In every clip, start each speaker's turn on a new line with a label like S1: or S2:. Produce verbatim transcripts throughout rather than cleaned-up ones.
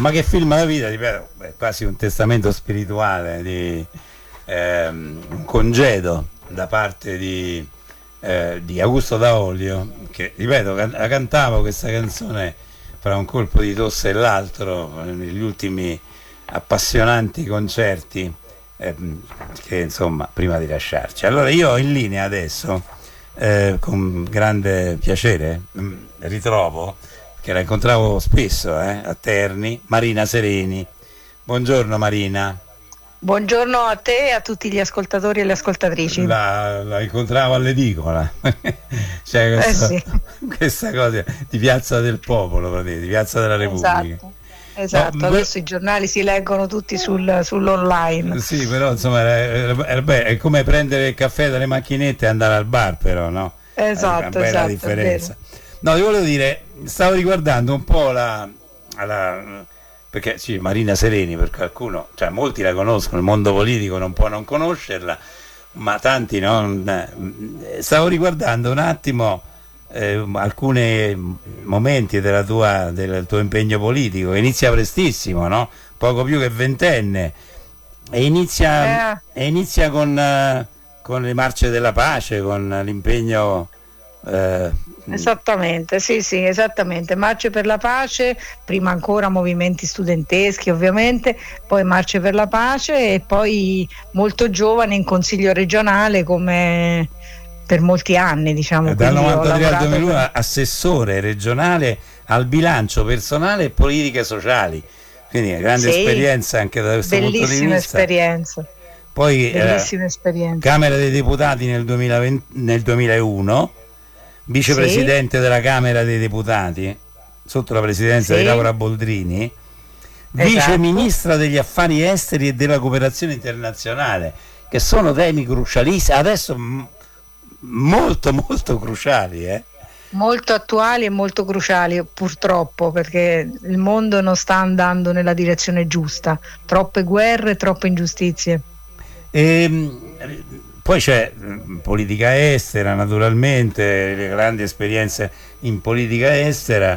S1: ma che filma la vita, ripeto, è quasi un testamento spirituale di ehm, un congedo da parte di, eh, di Augusto Daolio, che ripeto, can- la cantavo questa canzone fra un colpo di tosse e l'altro negli ultimi appassionanti concerti, ehm, che insomma prima di lasciarci. Allora io ho in linea adesso, eh, con grande piacere, mh, ritrovo, che la incontravo spesso eh, a Terni, Marina Sereni. Buongiorno Marina.
S2: Buongiorno a te e a tutti gli ascoltatori e le ascoltatrici.
S1: La, la incontravo all'edicola. Cioè questa,
S2: eh sì.
S1: questa cosa di Piazza del Popolo, di Piazza della Repubblica.
S2: Esatto, esatto. No, adesso beh, i giornali si leggono tutti sul, sull'online.
S1: Sì, però insomma era, era, beh, è come prendere il caffè dalle macchinette e andare al bar, però, no?
S2: Esatto,
S1: è una bella
S2: esatto,
S1: differenza. No, ti volevo dire, stavo riguardando un po' la, la perché sì, Marina Sereni per qualcuno, cioè molti la conoscono, il mondo politico non può non conoscerla, ma tanti non. Stavo riguardando un attimo eh, alcuni momenti della tua, del tuo impegno politico, inizia prestissimo, no? Poco più che ventenne, e inizia, eh. e inizia con, uh, con le marce della pace, con l'impegno.
S2: Eh, esattamente, sì, sì, esattamente. Marce per la pace, prima ancora movimenti studenteschi, ovviamente, poi Marce per la pace e poi molto giovane in consiglio regionale come per molti anni, diciamo.
S1: Eh, dal novantatré al duemilauno per... assessore regionale al bilancio personale e politiche sociali, quindi una grande sì, esperienza anche da questo punto di vista.
S2: Bellissima esperienza.
S1: Poi
S2: bellissima
S1: eh,
S2: esperienza.
S1: Camera dei Deputati nel, duemilaventi, nel duemilauno, vicepresidente sì. della Camera dei Deputati sotto la presidenza sì. di Laura Boldrini, esatto. vice ministra degli affari esteri e della cooperazione internazionale, che sono temi crucialissimi adesso, m- molto molto cruciali eh?
S2: molto attuali e molto cruciali, purtroppo, perché il mondo non sta andando nella direzione giusta, troppe guerre, troppe ingiustizie.
S1: E, poi c'è politica estera, naturalmente, le grandi esperienze in politica estera.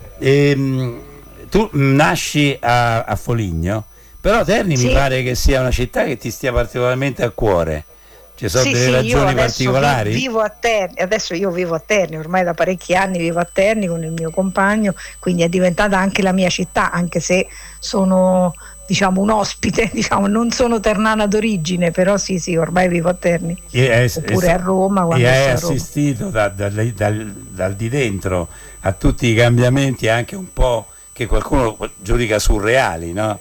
S1: E, tu nasci a, a Foligno, però Terni sì. mi pare che sia una città che ti stia particolarmente a cuore. Ci sono sì, delle sì, ragioni particolari?
S2: Vivo a Terni, adesso io vivo a Terni, ormai da parecchi anni vivo a Terni con il mio compagno, quindi è diventata anche la mia città, anche se sono, diciamo, un ospite, diciamo, non sono ternana d'origine, però sì, sì, ormai vivo a Terni.
S1: E
S2: oppure
S1: è,
S2: a Roma. Quando
S1: e hai assistito da, da, dal, dal di dentro a tutti i cambiamenti, anche un po' che qualcuno giudica surreali, no?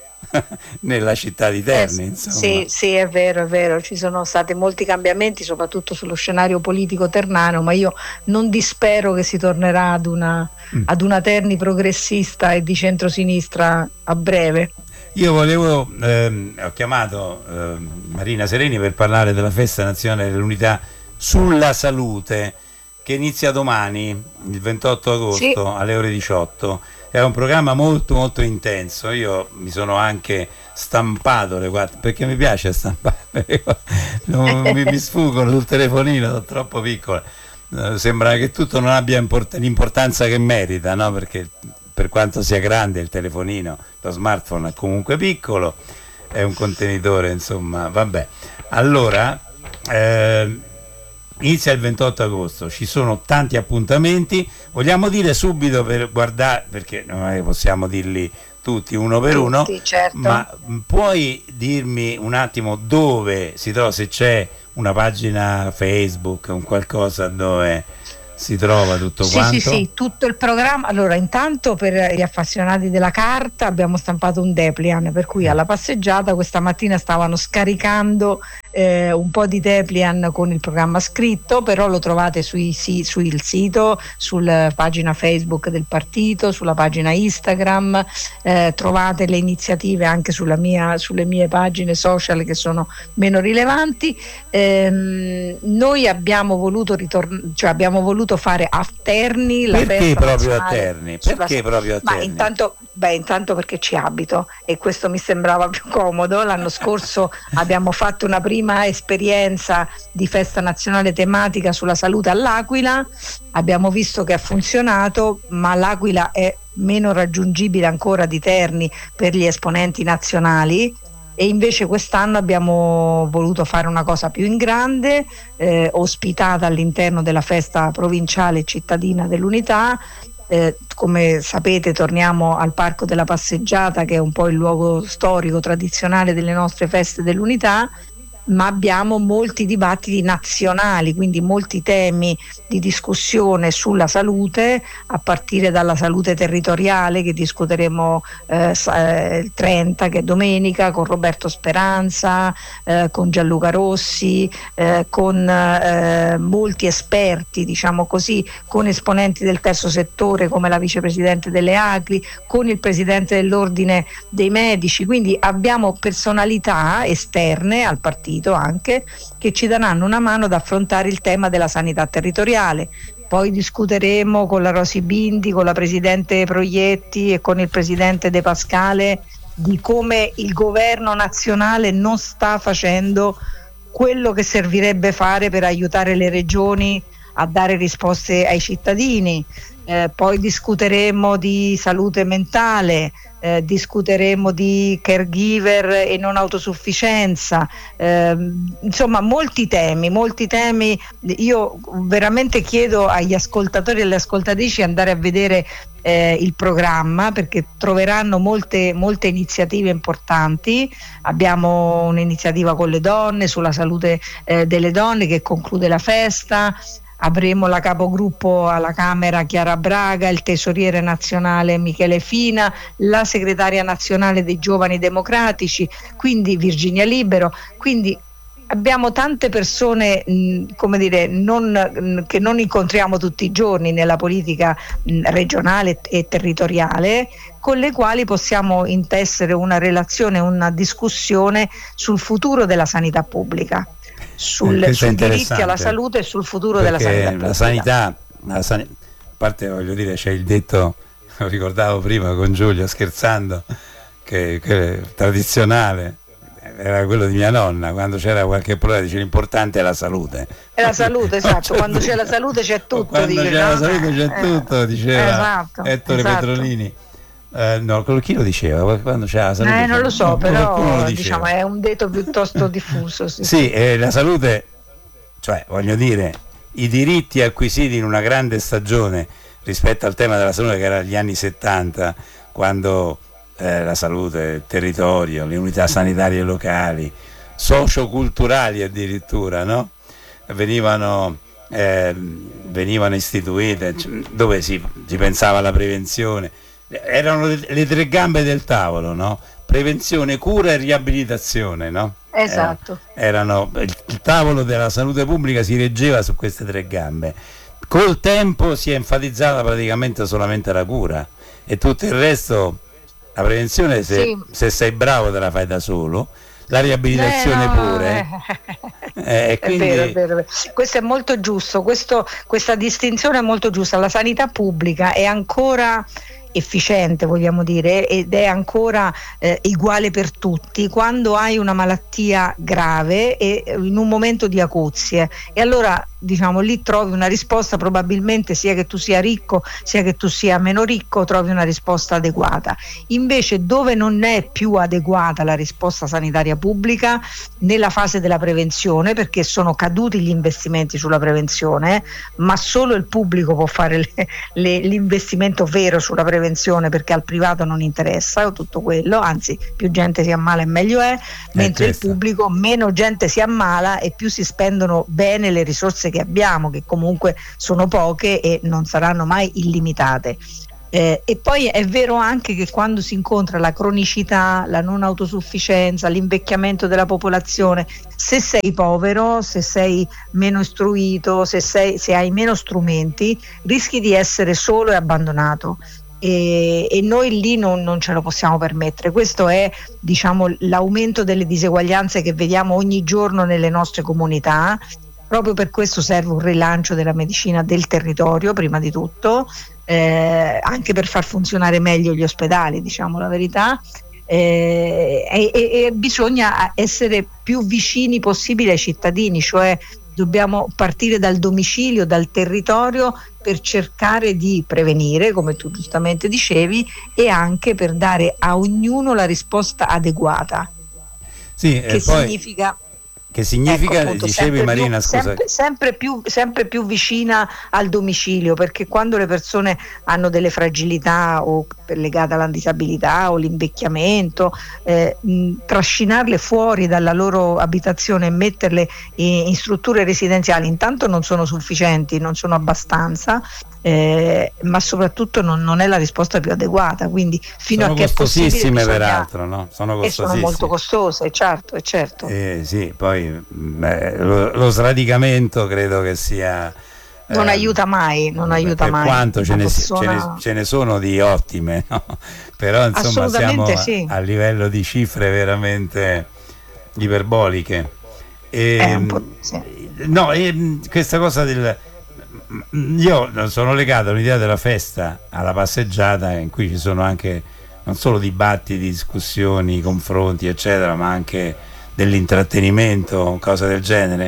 S1: Nella città di Terni, eh, insomma.
S2: Sì, sì, è vero, è vero, ci sono stati molti cambiamenti, soprattutto sullo scenario politico ternano, ma io non dispero che si tornerà ad una, mm. ad una Terni progressista e di centrosinistra a breve.
S1: Io volevo, ehm, ho chiamato ehm, Marina Sereni per parlare della Festa Nazionale dell'Unità sulla Salute, che inizia domani, il ventotto agosto, sì. alle ore diciotto. È un programma molto molto intenso. Io mi sono anche stampato le quattro, perché mi piace stampare, non, mi, mi sfuggono sul telefonino, sono troppo piccole. Uh, sembra che tutto non abbia import- l'importanza che merita, no? Perché per quanto sia grande il telefonino, lo smartphone è comunque piccolo, è un contenitore, insomma, vabbè. Allora, eh, inizia il ventotto agosto, ci sono tanti appuntamenti, vogliamo dire subito per guardare, perché non è che possiamo dirli tutti uno per tutti, uno,
S2: certo.
S1: ma puoi dirmi un attimo dove si trova, se c'è una pagina Facebook, un qualcosa dove si trova tutto
S2: sì,
S1: quanto?
S2: Sì, sì, tutto il programma. Allora, intanto per gli appassionati della carta abbiamo stampato un Deplian, per cui alla passeggiata questa mattina stavano scaricando eh, un po' di Deplian con il programma scritto, però lo trovate sui, sì, sul sito, sulla pagina Facebook del partito, sulla pagina Instagram, eh, trovate le iniziative anche sulla mia, sulle mie pagine social che sono meno rilevanti. Ehm, noi abbiamo voluto ritornare, cioè abbiamo voluto fare a Terni la
S1: perché
S2: festa
S1: proprio a Terni? Perché
S2: sulla...
S1: proprio a Terni?
S2: Ma intanto, beh, intanto perché ci abito e questo mi sembrava più comodo. L'anno scorso abbiamo fatto una prima esperienza di festa nazionale tematica sulla salute all'Aquila, abbiamo visto che ha funzionato, ma l'Aquila è meno raggiungibile ancora di Terni per gli esponenti nazionali, e invece quest'anno abbiamo voluto fare una cosa più in grande, eh, ospitata all'interno della festa provinciale cittadina dell'Unità. Eh, come sapete torniamo al Parco della Passeggiata, che è un po' il luogo storico tradizionale delle nostre feste dell'Unità, ma abbiamo molti dibattiti nazionali, quindi molti temi di discussione sulla salute, a partire dalla salute territoriale che discuteremo eh, il trenta, che è domenica, con Roberto Speranza, eh, con Gianluca Rossi, eh, con eh, molti esperti, diciamo così, con esponenti del terzo settore come la vicepresidente delle A C L I, con il presidente dell'Ordine dei Medici, quindi abbiamo personalità esterne al partito anche, che ci daranno una mano ad affrontare il tema della sanità territoriale. Poi discuteremo con la Rosi Bindi, con la presidente Proietti e con il presidente De Pascale di come il governo nazionale non sta facendo quello che servirebbe fare per aiutare le regioni a dare risposte ai cittadini. Eh, poi discuteremo di salute mentale, eh, discuteremo di caregiver e non autosufficienza, eh, insomma molti temi, molti temi. Io veramente chiedo agli ascoltatori e alle ascoltatrici di andare a vedere eh, il programma, perché troveranno molte, molte iniziative importanti. Abbiamo un'iniziativa con le donne, sulla salute eh, delle donne, che conclude la festa. Avremo la capogruppo alla Camera Chiara Braga, il tesoriere nazionale Michele Fina, la segretaria nazionale dei Giovani Democratici, quindi Virginia Libero. Quindi abbiamo tante persone mh, come dire, non, mh, che non incontriamo tutti i giorni nella politica mh, regionale e territoriale, con le quali possiamo intessere una relazione, una discussione sul futuro della sanità pubblica, sul,
S1: eh,
S2: sui diritti alla salute e sul futuro della sanità pubblica.
S1: La sanità, la san... a parte, voglio dire, c'è il detto, lo ricordavo prima con Giulio scherzando, che, che tradizionale, era quello di mia nonna: quando c'era qualche problema dice l'importante è la salute.
S2: È la salute, esatto, quando c'è la salute c'è tutto.
S1: Quando
S2: dice,
S1: c'è
S2: no?
S1: la salute c'è
S2: eh,
S1: tutto, diceva
S2: esatto,
S1: Ettore
S2: esatto.
S1: Petrolini. Eh, no, chi lo diceva? Quando c'è la salute,
S2: eh, non lo so,
S1: no,
S2: però diciamo è un detto piuttosto diffuso. Sì,
S1: sì, eh, la salute, cioè voglio dire, i diritti acquisiti in una grande stagione rispetto al tema della salute, che era gli anni settanta, quando eh, la salute, il territorio, le unità sanitarie locali, socioculturali addirittura, no? venivano, eh, venivano istituite, dove si, si pensava alla prevenzione. Erano le, le tre gambe del tavolo, no? Prevenzione, cura e riabilitazione, no?
S2: Esatto.
S1: Eh, erano, il, il tavolo della salute pubblica si reggeva su queste tre gambe. Col tempo si è enfatizzata praticamente solamente la cura, e tutto il resto, la prevenzione, se,
S2: sì.
S1: se sei bravo te la fai da solo, la riabilitazione
S2: eh, no,
S1: pure.
S2: Eh.
S1: Eh, quindi...
S2: è, vero, è vero, è vero. Questo è molto giusto, questo, questa distinzione è molto giusta. La sanità pubblica è ancora efficiente, vogliamo dire, ed è ancora eh, uguale per tutti quando hai una malattia grave e in un momento di acuzie, e allora diciamo lì trovi una risposta, probabilmente sia che tu sia ricco sia che tu sia meno ricco trovi una risposta adeguata. Invece dove non è più adeguata la risposta sanitaria pubblica, nella fase della prevenzione, perché sono caduti gli investimenti sulla prevenzione, ma solo il pubblico può fare le, le, l'investimento vero sulla prevenzione, perché al privato non interessa tutto quello, anzi più gente si ammala e meglio è, mentre il pubblico meno gente si ammala e più si spendono bene le risorse che abbiamo, che comunque sono poche e non saranno mai illimitate. Eh, e poi è vero anche che quando si incontra la cronicità, la non autosufficienza, l'invecchiamento della popolazione, se sei povero, se sei meno istruito, se, sei, se hai meno strumenti, rischi di essere solo e abbandonato. E, e noi lì non, non ce lo possiamo permettere. Questo è, diciamo, l'aumento delle diseguaglianze che vediamo ogni giorno nelle nostre comunità. Proprio per questo serve un rilancio della medicina del territorio, prima di tutto, eh, anche per far funzionare meglio gli ospedali, diciamo la verità, eh, e, e, e bisogna essere più vicini possibile ai cittadini, cioè dobbiamo partire dal domicilio, dal territorio, per cercare di prevenire, come tu giustamente dicevi, e anche per dare a ognuno la risposta adeguata.
S1: Sì,
S2: che
S1: poi...
S2: significa
S1: Che significa,
S2: ecco, appunto,
S1: dicevi Marina,
S2: più,
S1: scusa.
S2: Sempre, sempre, più, sempre più vicina al domicilio, perché quando le persone hanno delle fragilità o legate alla disabilità o l'invecchiamento, eh, mh, trascinarle fuori dalla loro abitazione e metterle in, in strutture residenziali intanto non sono sufficienti, non sono abbastanza, eh, ma soprattutto non, non è la risposta più adeguata, quindi fino
S1: sono
S2: a che è possibile
S1: costosissime
S2: bisogna...
S1: peraltro, no? Sono
S2: e sono molto costose, certo, certo.
S1: Eh, sì, poi beh, lo, lo sradicamento credo che sia
S2: non
S1: eh,
S2: aiuta mai, non
S1: per
S2: aiuta mai.
S1: quanto ce ne,
S2: persona...
S1: ce, ne, ce ne sono di ottime, no? Però insomma siamo
S2: sì.
S1: a livello di cifre veramente iperboliche. E,
S2: eh, un po', sì.
S1: No, e, questa cosa del... Io sono legato all'idea della festa, alla passeggiata, in cui ci sono anche non solo dibattiti, discussioni, confronti, eccetera, ma anche dell'intrattenimento, cose del genere.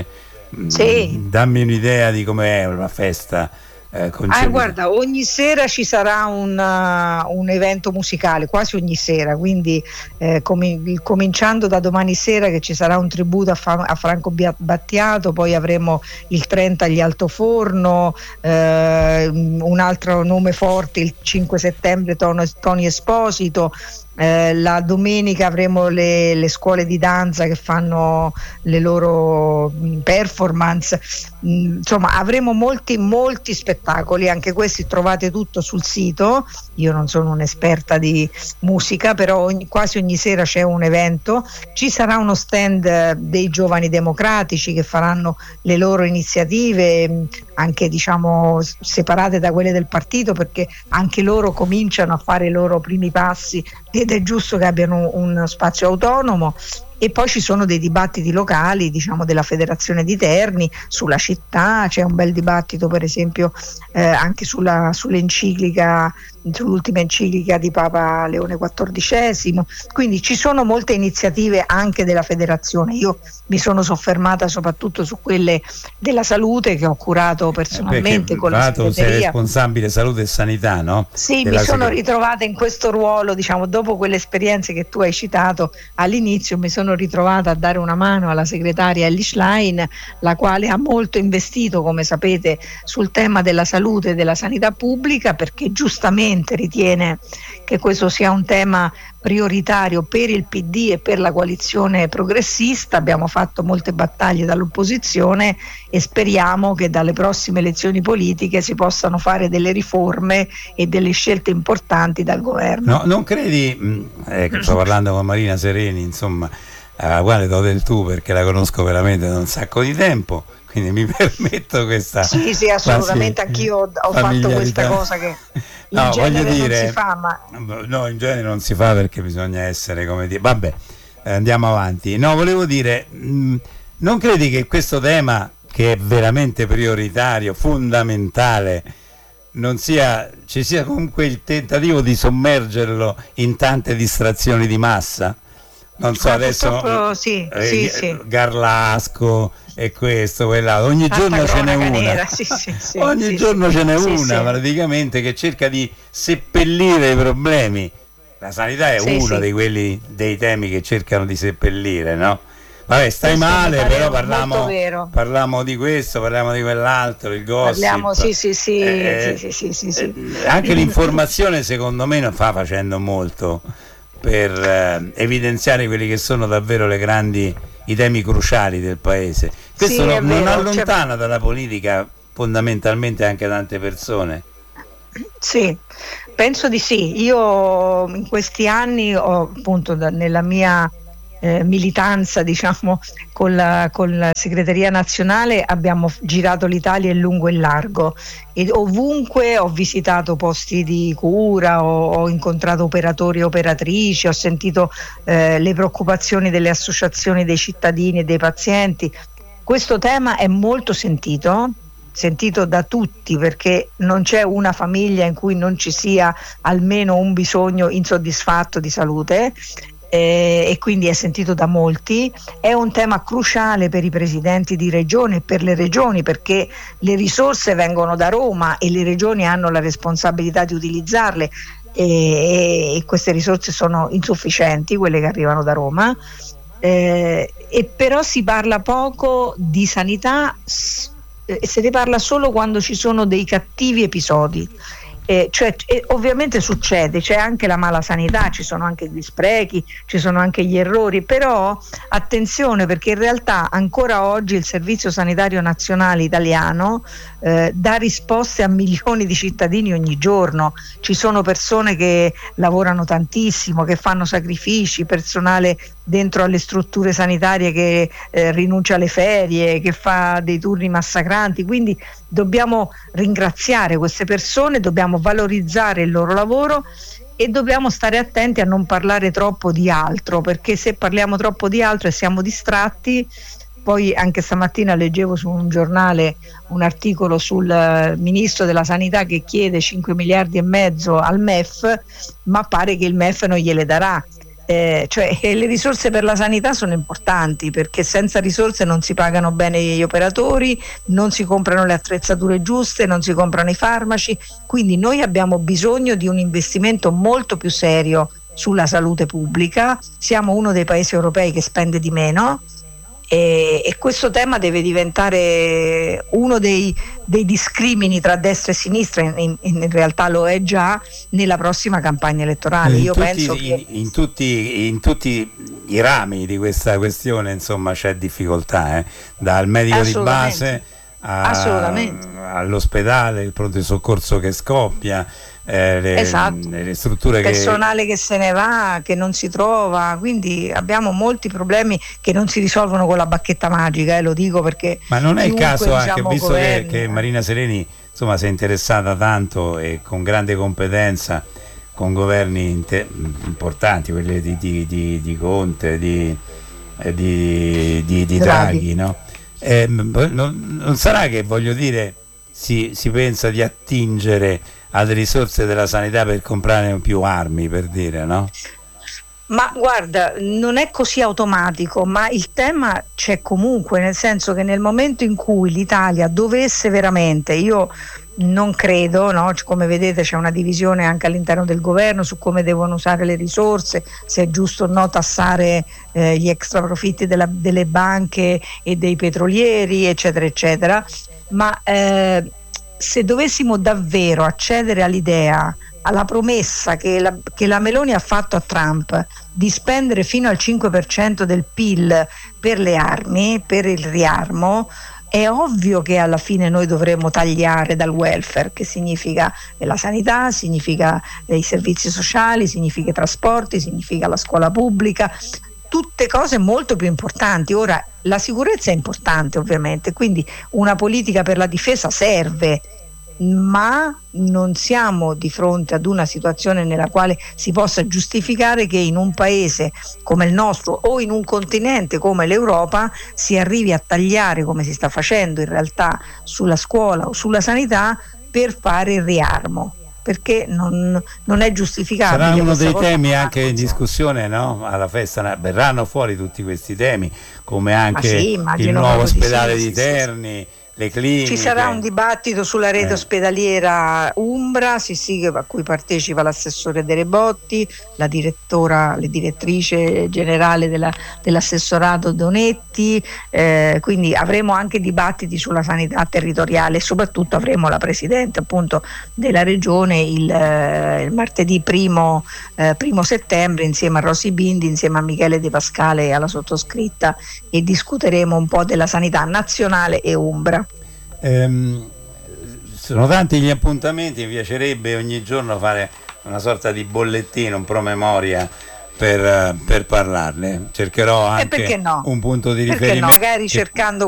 S2: Sì.
S1: Dammi un'idea di com'è una festa. Eh,
S2: ah, guarda, ogni sera ci sarà un, uh, un evento musicale, quasi ogni sera, quindi eh, com- cominciando da domani sera che ci sarà un tributo a, Fa- a Franco Battiato, poi avremo il trenta agli Altoforno, eh, un altro nome forte il cinque settembre Tono, Tony Esposito. Eh, la domenica avremo le, le scuole di danza che fanno le loro mh, performance, mh, insomma avremo molti molti spettacoli, anche questi trovate tutto sul sito. Io non sono un'esperta di musica, però ogni, quasi ogni sera c'è un evento. Ci sarà uno stand dei giovani democratici che faranno le loro iniziative, mh, anche diciamo separate da quelle del partito, perché anche loro cominciano a fare i loro primi passi ed è giusto che abbiano uno spazio autonomo. E poi ci sono dei dibattiti locali, diciamo della Federazione di Terni, sulla città, c'è un bel dibattito per esempio eh, anche sulla, sull'enciclica, sull'ultima enciclica di Papa Leone quattordicesimo, quindi ci sono molte iniziative anche della Federazione. Io mi sono soffermata soprattutto su quelle della salute che ho curato personalmente
S1: eh
S2: con la segreteria.
S1: Sei responsabile salute e sanità, no?
S2: Sì,
S1: della
S2: mi sono
S1: segre...
S2: ritrovata in questo ruolo, diciamo, dopo quelle esperienze che tu hai citato all'inizio, mi sono ritrovata a dare una mano alla segretaria Ellie Schlein, la quale ha molto investito, come sapete, sul tema della salute e della sanità pubblica, perché giustamente ritiene che questo sia un tema prioritario per il P D e per la coalizione progressista. Abbiamo fatto molte battaglie dall'opposizione e speriamo che dalle prossime elezioni politiche si possano fare delle riforme e delle scelte importanti dal governo.
S1: No, non credi, eh, sto parlando con Marina Sereni, insomma, alla quale do del tu perché la conosco veramente da un sacco di tempo, quindi mi permetto questa...
S2: Sì, sì, assolutamente, anch'io ho, ho fatto questa cosa che in
S1: no,
S2: genere
S1: voglio dire,
S2: non si fa, ma...
S1: No, in genere non si fa perché bisogna essere, come dire... Vabbè, eh, andiamo avanti. No, volevo dire, mh, non credi che questo tema, che è veramente prioritario, fondamentale, non sia, ci sia comunque il tentativo di sommergerlo in tante distrazioni di massa? Non so, ah, adesso
S2: sì,
S1: eh,
S2: sì, sì.
S1: Garlasco e questo, quella, ogni
S2: Tanta
S1: giorno ce n'è una,
S2: nera, sì, sì, sì,
S1: ogni
S2: sì,
S1: giorno
S2: sì,
S1: ce n'è
S2: sì,
S1: una
S2: sì.
S1: praticamente che cerca di seppellire i problemi. La sanità è
S2: sì,
S1: uno
S2: sì.
S1: dei quelli dei temi che cercano di seppellire, no? Vabbè, stai questo male, però parliamo, parliamo di questo, parliamo di quell'altro, il gossip.
S2: Parliamo, sì, sì, sì,
S1: eh,
S2: sì, sì, sì, sì.
S1: Eh, anche l'informazione secondo me non fa facendo molto per eh, evidenziare quelli che sono davvero le grandi, i temi cruciali del paese. Questo
S2: sì,
S1: non,
S2: vero,
S1: non allontana
S2: cioè...
S1: dalla politica fondamentalmente anche tante persone.
S2: Sì, penso di sì. Io in questi anni ho appunto da, nella mia eh, militanza, diciamo, con la, con la segreteria nazionale abbiamo girato l'Italia in lungo e in largo e ovunque ho visitato posti di cura, ho, ho incontrato operatori e operatrici, ho sentito eh, le preoccupazioni delle associazioni dei cittadini e dei pazienti. Questo tema è molto sentito. sentito da tutti, perché non c'è una famiglia in cui non ci sia almeno un bisogno insoddisfatto di salute eh, e quindi è sentito da molti. È un tema cruciale per i presidenti di regione e per le regioni, perché le risorse vengono da Roma e le regioni hanno la responsabilità di utilizzarle, e, e queste risorse sono insufficienti, quelle che arrivano da Roma. Eh, e però si parla poco di sanità, e se ne parla solo quando ci sono dei cattivi episodi. Eh, cioè, eh, ovviamente succede, c'è anche la mala sanità, ci sono anche gli sprechi, ci sono anche gli errori, però attenzione, perché in realtà ancora oggi il Servizio Sanitario Nazionale italiano eh, dà risposte a milioni di cittadini ogni giorno. Ci sono persone che lavorano tantissimo, che fanno sacrifici, personale dentro alle strutture sanitarie che eh, rinuncia alle ferie, che fa dei turni massacranti, quindi dobbiamo ringraziare queste persone, dobbiamo valorizzare il loro lavoro e dobbiamo stare attenti a non parlare troppo di altro, perché se parliamo troppo di altro e siamo distratti, poi anche stamattina leggevo su un giornale un articolo sul eh, ministro della sanità che chiede cinque miliardi e mezzo al M E F, ma pare che il M E F non gliele darà. Eh, cioè le risorse per la sanità sono importanti, perché senza risorse non si pagano bene gli operatori, non si comprano le attrezzature giuste, non si comprano i farmaci, quindi noi abbiamo bisogno di un investimento molto più serio sulla salute pubblica. Siamo uno dei paesi europei che spende di meno, e, e questo tema deve diventare uno dei, dei discrimini tra destra e sinistra, in, in, in realtà lo è già, nella prossima campagna elettorale.
S1: In
S2: Io
S1: tutti,
S2: penso che
S1: in, in, tutti, in tutti i rami di questa questione, insomma, c'è difficoltà, eh? Dal medico di base a, all'ospedale, il pronto soccorso che scoppia, eh, le,
S2: esatto.
S1: le strutture
S2: personale
S1: che...
S2: che se ne va, che non si trova, quindi abbiamo molti problemi che non si risolvono con la bacchetta magica, eh, lo dico perché
S1: ma non è il
S2: chiunque,
S1: caso anche,
S2: diciamo,
S1: visto
S2: governi,
S1: che, che Marina Sereni insomma si è interessata tanto e con grande competenza con governi inter- importanti, quelli di, di, di, di Conte, di, eh, di, di, di Draghi, no? Eh, non, non sarà che, voglio dire, si, si pensa di attingere alle risorse della sanità per comprare più armi, per dire, no?
S2: Ma guarda, non è così automatico, ma il tema c'è comunque, nel senso che nel momento in cui l'Italia dovesse veramente, io non credo, no? Come vedete c'è una divisione anche all'interno del governo su come devono usare le risorse, se è giusto o no tassare eh, gli extra profitti della, delle banche e dei petrolieri, eccetera eccetera, ma eh, se dovessimo davvero accedere all'idea, alla promessa che la, che la Meloni ha fatto a Trump di spendere fino al cinque per cento del P I L per le armi, per il riarmo, è ovvio che alla fine noi dovremo tagliare dal welfare, che significa la sanità, significa i servizi sociali, significa i trasporti, significa la scuola pubblica, tutte cose molto più importanti. Ora, la sicurezza è importante ovviamente, quindi una politica per la difesa serve, ma non siamo di fronte ad una situazione nella quale si possa giustificare che in un paese come il nostro o in un continente come l'Europa si arrivi a tagliare, come si sta facendo in realtà, sulla scuola o sulla sanità per fare il riarmo, perché non, non è giustificabile.
S1: Sarà uno dei temi anche in discussione, no? Alla festa verranno fuori tutti questi temi, come anche
S2: sì,
S1: il nuovo ospedale
S2: sì,
S1: di
S2: sì,
S1: Terni, sì. Le cliniche.
S2: Ci sarà un dibattito sulla rete eh. ospedaliera Umbra, sì, sì, a cui partecipa l'assessore De Rebotti, la direttora, la direttrice generale della, dell'assessorato Donetti, eh, quindi avremo anche dibattiti sulla sanità territoriale e soprattutto avremo la presidente appunto della regione il, eh, il martedì primo, eh, primo settembre insieme a Rosy Bindi, insieme a Michele De Pascale e alla sottoscritta, e discuteremo un po' della sanità nazionale e Umbra.
S1: Ehm, sono tanti gli appuntamenti, mi piacerebbe ogni giorno fare una sorta di bollettino, un promemoria per, per parlarne. Cercherò anche
S2: no?
S1: un punto di
S2: perché
S1: riferimento.
S2: No? Magari cercando